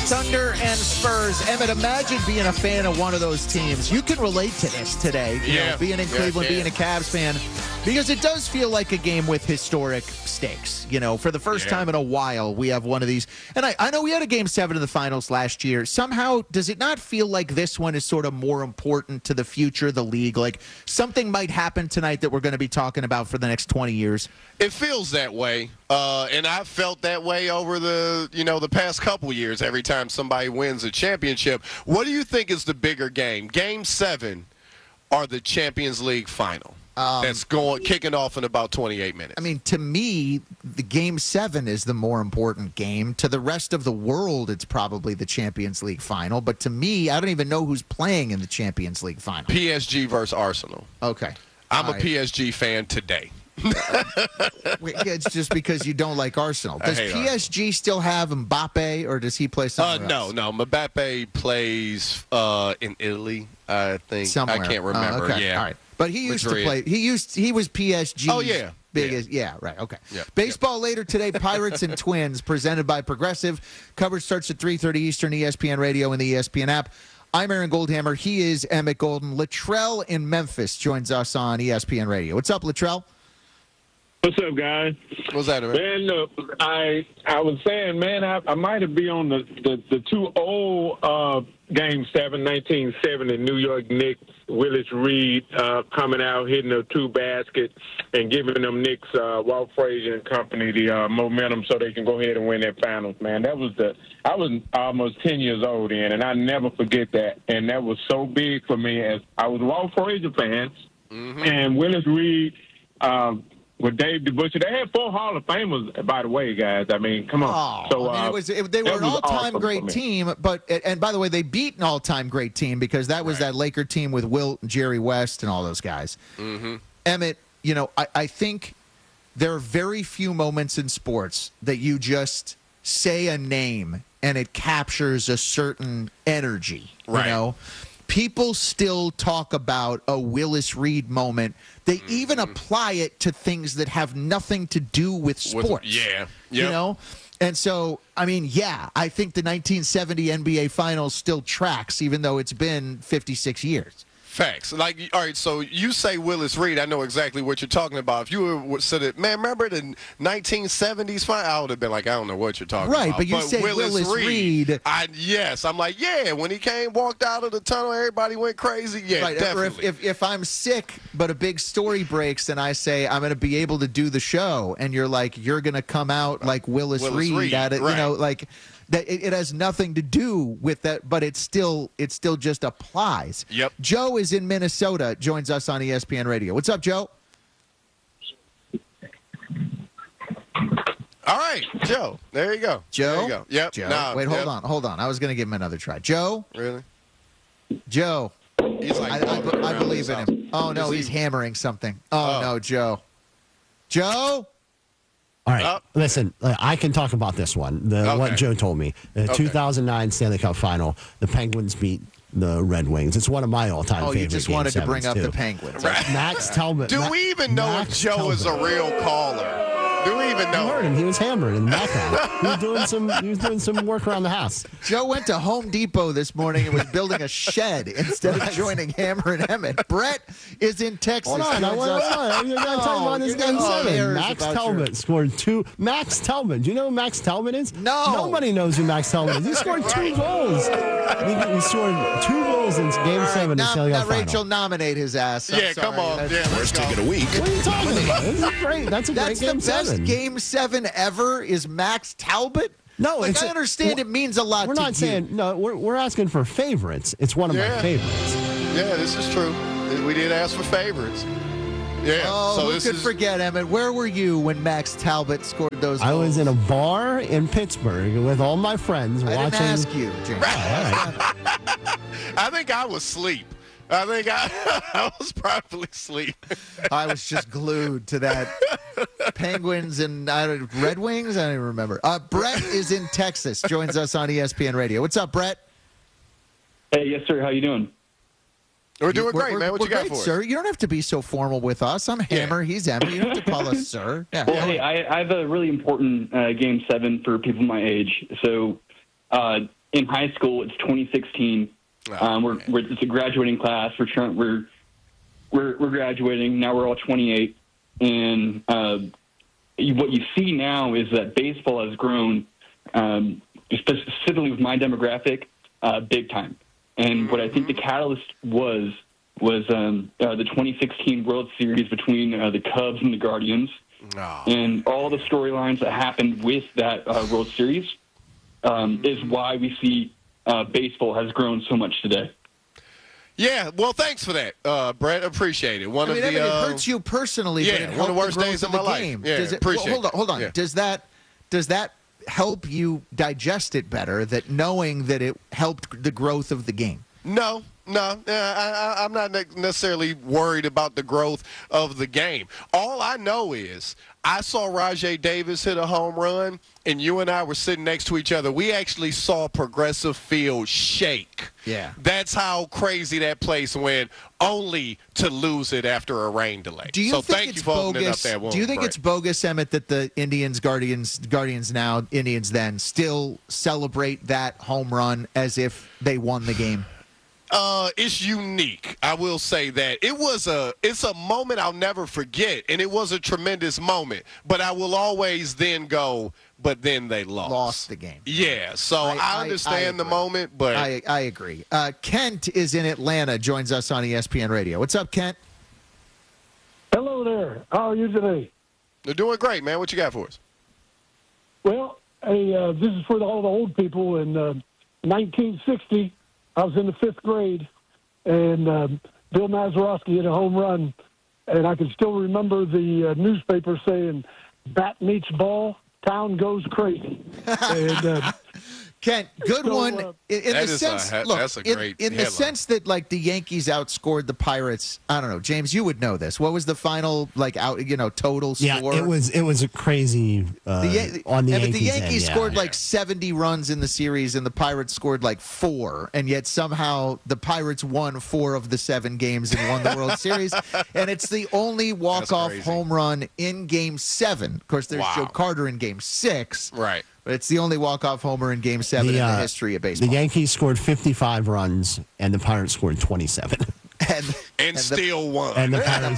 Thunder and Spurs. Emmett, imagine being a fan of one of those teams. You can relate to this today. You know, being in Cleveland, being a Cavs fan, because it does feel like a game with historic stakes. You know, for the first time in a while, we have one of these. And I know we had a Game 7 in the finals last year. Somehow, does it not feel like this one is sort of more important to the future of the league? Like something might happen tonight that we're going to be talking about for the next 20 years? It feels that way. And I've felt that way over the past couple years every time somebody wins a championship. What do you think is the bigger game, Game 7 or the Champions League final? That's kicking off in about 28 minutes. I mean, to me, the Game 7 is the more important game. To the rest of the world, it's probably the Champions League final. But to me, I don't even know who's playing in the Champions League final. PSG versus Arsenal. Okay. I'm a PSG fan today. It's just because you don't like Arsenal. Does PSG still have Mbappe, or does he play somewhere else? No. Mbappe plays in Italy, I think. Somewhere. I can't remember. Okay. Yeah. All right. But he used Madrid. to play. He was PSG. Oh, yeah. Biggest, right, okay. Yep. Baseball later today, Pirates and Twins, presented by Progressive. Coverage starts at 3:30 Eastern, ESPN Radio and the ESPN app. I'm Aaron Goldhammer. He is Emmett Golden. Latrell in Memphis joins us on ESPN Radio. What's up, Latrell? What's up, guys? What's that, man? Man, look, I was saying, man, I might have been on the two old Game 7, 1970 New York Knicks, Willis Reed coming out, hitting the two baskets and giving them Knicks, Walt Frazier and company, the momentum so they can go ahead and win their finals, man. I was almost 10 years old then, and I never forget that. And that was so big for me as I was a Walt Frazier fan, and Willis Reed, with Dave DeBusschere. They had 4 Hall of Famers, by the way, guys. I mean, come on. They were an all-time great team, and by the way, they beat an all-time great team because that was that Laker team with Wilt and Jerry West and all those guys. Emmett, I think there are very few moments in sports that you just say a name and it captures a certain energy, you know? People still talk about a Willis Reed moment. They even apply it to things that have nothing to do with sports. You know? And so, I mean, I think the 1970 NBA Finals still tracks, even though it's been 56 years. Facts. Like, all right, so you say Willis Reed, I know exactly what you're talking about. If you said it, man, remember the 1970s final? I would have been like, I don't know what you're talking about. Right, but you say Willis Reed. Yes, I'm like, when he walked out of the tunnel, everybody went crazy. Yeah, right. definitely. Or if I'm sick, but a big story breaks and I say I'm going to be able to do the show, and you're like, you're going to come out like Willis Reed at it, like. That it has nothing to do with that, but it still just applies. Yep. Joe is in Minnesota, joins us on ESPN Radio. What's up, Joe? All right, Joe. There you go. Joe? There you go. Yep. Joe? Wait, hold on. I was going to give him another try. Joe? Really? Joe. He's like I believe in him. Oh, no, he's hammering something. Oh, no, Joe. Joe? All right, listen, I can talk about this one, what Joe told me. The 2009 Stanley Cup Final, the Penguins beat the Red Wings. It's one of my all-time favorite you just Game wanted to bring 7s up too. the Penguins. Right. Max Talbot. Do we even know if Joe is a real caller? Do we even know? You heard him. He was hammering in the background. he was doing some work around the house. Joe went to Home Depot this morning and was building a shed instead of joining Hammer and Emmett. Brett is in Texas. Hold on. You got to talk about this Game 7. Max Talbot scored 2. Max Talbot. Do you know who Max Talbot is? No. Nobody knows who Max Talbot is. He scored 2 goals. He scored 2 goals in Game 7 in the Stanley Cup Final. Rachel, nominate his ass. Come on. Worst take of the week. What are you talking about? This is great. That's a great Game 7. Game 7 ever is Max Talbot? No, I understand it means a lot to you. We're not saying, no, we're asking for favorites. It's one of my favorites. Yeah, this is true. We did ask for favorites. Yeah. Oh, so who could forget, Emmett? Where were you when Max Talbot scored those goals? I was in a bar in Pittsburgh with all my friends watching. I didn't ask you, James. I think I was asleep. I think I was probably asleep. I was just glued to that Penguins and Red Wings. I don't even remember. Brett is in Texas. Joins us on ESPN Radio. What's up, Brett? Hey, yes, sir. How you doing? We're doing great, man. What you got for us? Sir, you don't have to be so formal with us. I'm Hammer. He's Emmett. You don't have to call us sir. Yeah. Well, hey, I have a really important Game 7 for people my age. So in high school, it's 2016. It's a graduating class. We're graduating now. We're all 28, and what you see now is that baseball has grown, specifically with my demographic, big time. And what I think the catalyst was the 2016 World Series between the Cubs and the Guardians, and all the storylines that happened with that World Series is why we see baseball has grown so much today. Yeah, well, thanks for that, Brett. Appreciate it. It hurts you personally, but it helped one of the worst days of my life. Game. Yeah, appreciate it. Hold on. Yeah. Does that help you digest it better, that knowing that it helped the growth of the game? No. I'm not necessarily worried about the growth of the game. All I know is I saw Rajai Davis hit a home run, and you and I were sitting next to each other. We actually saw Progressive Field shake. Yeah. That's how crazy that place went, only to lose it after a rain delay. Thank you for opening up that wound. Do you think it's bogus, Emmett, that the Guardians now, Indians then, still celebrate that home run as if they won the game? It's unique. I will say that it's a moment I'll never forget, and it was a tremendous moment. But I will always then go, but then they lost the game. Yeah, so I understand the moment, but I agree. Kent is in Atlanta, joins us on ESPN Radio. What's up, Kent? Hello there. How are you today? They're doing great, man. What you got for us? Well, this is for all the old people. In 1960, I was in the 5th grade, and Bill Mazeroski hit a home run, and I can still remember the newspaper saying, "Bat meets ball, town goes crazy." And Kent, good one. That's a great in the sense that like the Yankees outscored the Pirates. I don't know, James, you would know this. What was the final total score? Yeah, it was a crazy on the Yankees. The Yankees end, scored like 70 runs in the series, and the Pirates scored like 4, and yet somehow the Pirates won 4 of the 7 games and won the World Series. And it's the only walk-off home run in Game 7. Of course, there's Joe Carter in Game 6. Right. But it's the only walk-off homer in Game 7 in the history of baseball. The Yankees scored 55 runs, and the Pirates scored 27. And still won. And the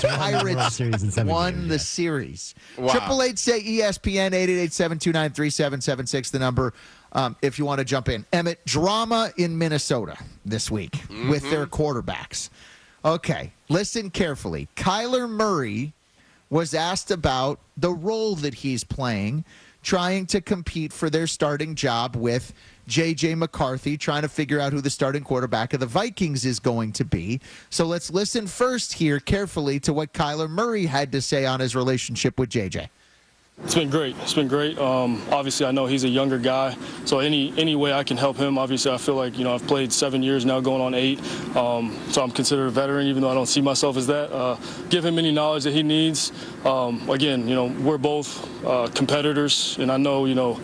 Pirates won the series. 888-SAY-ESPN, 888-729-3776, the number if you want to jump in. Emmett, drama in Minnesota this week with their quarterbacks. Okay, listen carefully. Kyler Murray was asked about the role that he's playing, trying to compete for their starting job with J.J. McCarthy, trying to figure out who the starting quarterback of the Vikings is going to be. So let's listen first here carefully to what Kyler Murray had to say on his relationship with J.J. It's been great. Obviously, I know he's a younger guy, so any way I can help him. Obviously, I feel like I've played 7 years now, going on 8, so I'm considered a veteran, even though I don't see myself as that. Give him any knowledge that he needs. Again, we're both competitors, and I know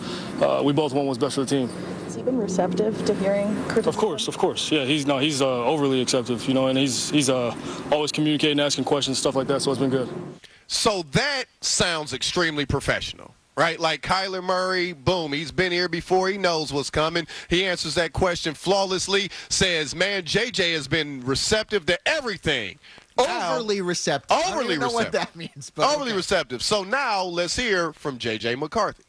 we both want what's best for the team. Has he been receptive to hearing criticism? Of course. Yeah, he's overly receptive, and he's always communicating, asking questions, stuff like that. So it's been good. So that sounds extremely professional, right? Like Kyler Murray, boom, he's been here before. He knows what's coming. He answers that question flawlessly, says, man, JJ has been receptive to everything. Overly receptive. Overly I don't even know receptive. what that means. But overly receptive. So now let's hear from J.J. McCarthy.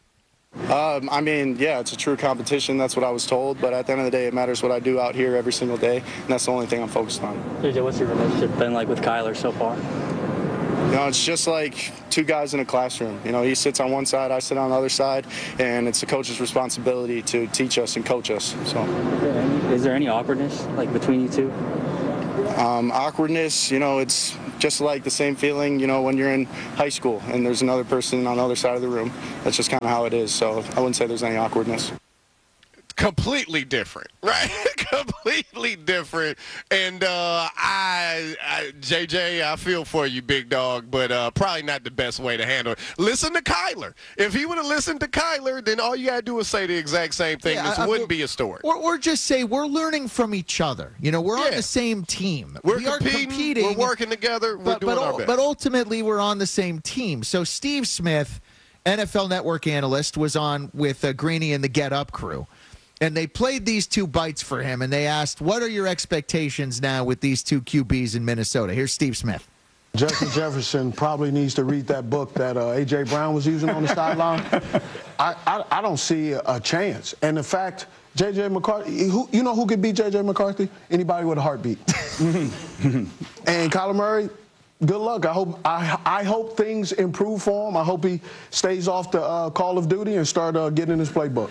It's a true competition. That's what I was told. But at the end of the day, it matters what I do out here every single day, and that's the only thing I'm focused on. JJ, what's your relationship been like with Kyler so far? It's just like 2 guys in a classroom. He sits on one side, I sit on the other side, and it's the coach's responsibility to teach us and coach us. So, is there any awkwardness between you two? Awkwardness, it's just like the same feeling, when you're in high school and there's another person on the other side of the room. That's just kind of how it is. So I wouldn't say there's any awkwardness. Completely different, right? Completely different. And JJ, I feel for you, big dog, but probably not the best way to handle it. Listen to Kyler. If he would have listened to Kyler, then all you got to do is say the exact same thing. This wouldn't be a story. Or just say we're learning from each other. We're on the same team. We are competing. We're working together. We're doing our best. But ultimately, we're on the same team. So Steve Smith, NFL Network analyst, was on with Greeny and the Get Up crew. And they played these two bites for him, and they asked, what are your expectations now with these two QBs in Minnesota? Here's Steve Smith. Justin Jefferson probably needs to read that book that A.J. Brown was using on the sideline. I don't see a chance. And the fact, J.J. McCarthy, you know who could beat J.J. McCarthy? Anybody with a heartbeat. And Kyler Murray, good luck. I hope things improve for him. I hope he stays off the Call of Duty and start getting his playbook.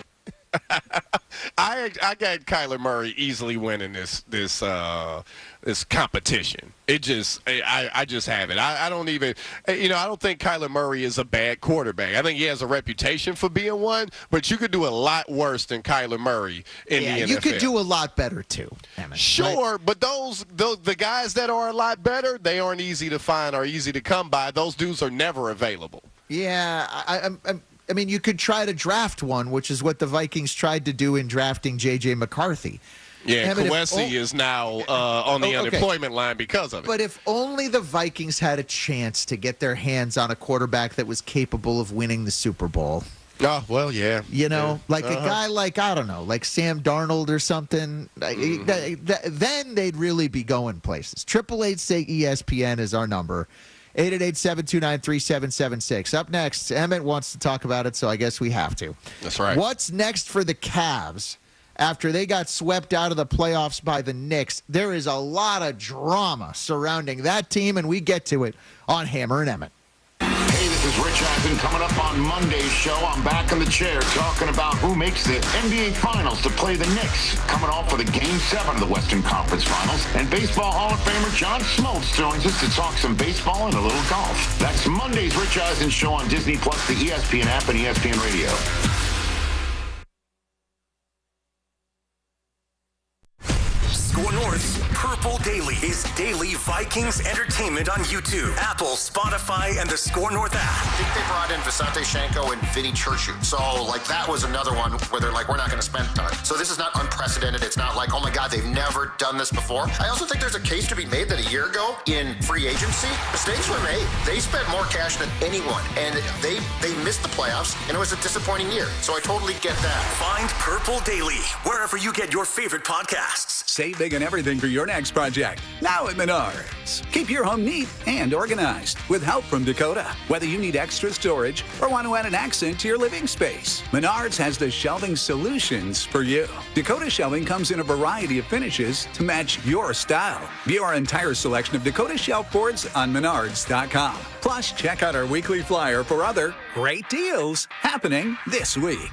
I got Kyler Murray easily winning this competition. I just have it. I don't even, I don't think Kyler Murray is a bad quarterback. I think he has a reputation for being one, but you could do a lot worse than Kyler Murray in the NFL. You could do a lot better too. Emmett. Sure, but the guys that are a lot better, they aren't easy to find or easy to come by. Those dudes are never available. Yeah, I mean, you could try to draft one, which is what the Vikings tried to do in drafting J.J. McCarthy. Yeah, Kwesi is now on the unemployment line because of it. But if only the Vikings had a chance to get their hands on a quarterback that was capable of winning the Super Bowl. Oh, well, yeah. A guy like, I don't know, like Sam Darnold or something, then they'd really be going places. 888-SAY-ESPN is our number. 888-729-3776. Up next, Emmett wants to talk about it, so I guess we have to. That's right. What's next for the Cavs after they got swept out of the playoffs by the Knicks? There is a lot of drama surrounding that team, and we get to it on Hammer and Emmett. Hey, this is Rich Eisen. Coming up on Monday's show, I'm back in the chair talking about who makes the NBA Finals to play the Knicks. Coming off for the Game 7 of the Western Conference Finals. And Baseball Hall of Famer John Smoltz joins us to talk some baseball and a little golf. That's Monday's Rich Eisen show on Disney+, the ESPN app, and ESPN Radio. Score North's Purple Daily is daily Vikings entertainment on YouTube, Apple, Spotify, and the Score North app. I think they brought in Visante Shanko and Vinny Churchill. So, that was another one where they're like, we're not going to spend time. So this is not unprecedented. It's not like, oh my God, they've never done this before. I also think there's a case to be made that a year ago in free agency, mistakes were made. They spent more cash than anyone, and they missed the playoffs, and it was a disappointing year. So I totally get that. Find Purple Daily wherever you get your favorite podcasts. Save big on everything for your next project. Now at Menards. Keep your home neat and organized with help from Dakota. Whether you need extra storage or want to add an accent to your living space, Menards has the shelving solutions for you. Dakota shelving comes in a variety of finishes to match your style. View our entire selection of Dakota shelf boards on Menards.com. Plus, check out our weekly flyer for other great deals happening this week.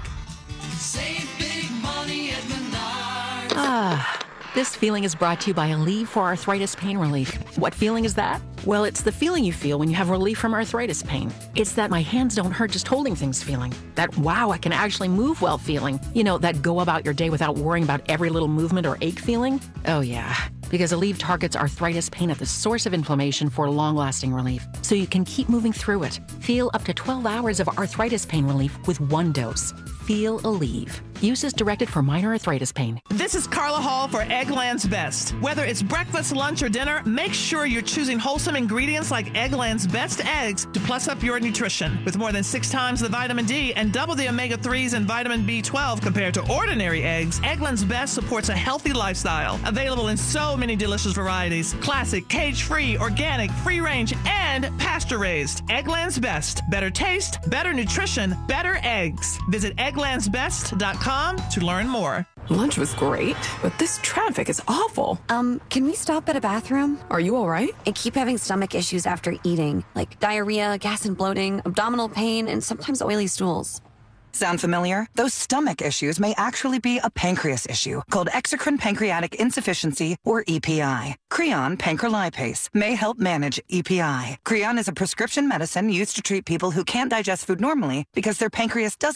Save big money at Menards. This feeling is brought to you by Aleve for Arthritis Pain Relief. What feeling is that? Well, it's the feeling you feel when you have relief from arthritis pain. It's that my hands don't hurt just holding things feeling. That, wow, I can actually move well feeling. You know, that go about your day without worrying about every little movement or ache feeling. Oh, yeah. Because Aleve targets arthritis pain at the source of inflammation for long-lasting relief, so you can keep moving through it. Feel up to 12 hours of arthritis pain relief with one dose. Feel Aleve. Use is directed for minor arthritis pain. This is Carla Hall for Eggland's Best. Whether it's breakfast, lunch, or dinner, make sure you're choosing wholesome ingredients like Eggland's Best Eggs to plus up your nutrition. With more than 6 times the vitamin D and double the omega-3s and vitamin B12 compared to ordinary eggs, Eggland's Best supports a healthy lifestyle. Available in so many delicious varieties: classic, cage-free, organic, free-range, and pasture-raised. Eggland's Best. Better taste, better nutrition, better eggs. Visit egglandsbest.com to learn more. Lunch was great, but this traffic is awful. Can we stop at a bathroom? Are you all right? I keep having stomach issues after eating, like diarrhea, gas and bloating, abdominal pain, and sometimes oily stools. Sound familiar? Those stomach issues may actually be a pancreas issue called exocrine pancreatic insufficiency, or EPI. Creon pancrelipase may help manage EPI. Creon is a prescription medicine used to treat people who can't digest food normally because their pancreas doesn't